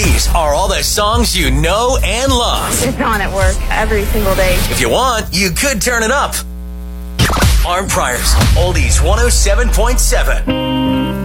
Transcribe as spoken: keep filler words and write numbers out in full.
These are all the songs you know and love. It's on at work every single day. If you want, you could turn it up. Arm Pryor's Oldies one oh seven point seven.